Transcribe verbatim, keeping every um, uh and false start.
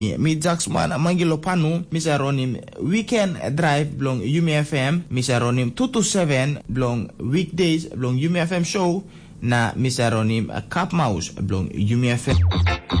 Mi Jacksman Mangilo Panu, Misa Ronim Weekend Drive blong Yumi F M, Misa Ronim two to seven blong Weekdays blong Yumi F M Show, na Misa Ronim Cap Mouse blong Yumi F M.